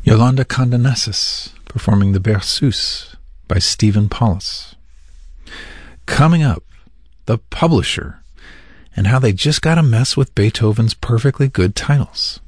Yolanda Condonessis performing the Berceuse by Stephen Paulus. Coming up, the publisher and how they just got to mess with Beethoven's perfectly good titles.